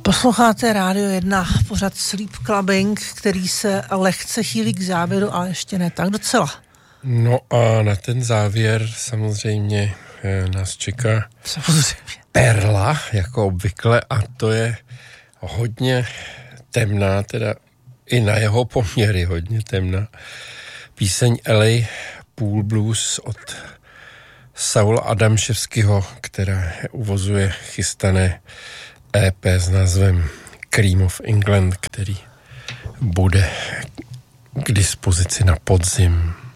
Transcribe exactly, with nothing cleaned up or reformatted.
Posloucháte Rádio jedna, pořad Sleep Clubbing, který se lehce chýlí k závěru, ale ještě ne tak docela. No a na ten závěr samozřejmě nás čeká samozřejmě perla, jako obvykle, a to je hodně temná, teda i na jeho poměry hodně temná píseň L A Pool Blues od Saula Adamševského, která uvozuje chystané E P s názvem Cream of England, který bude k dispozici na podzim.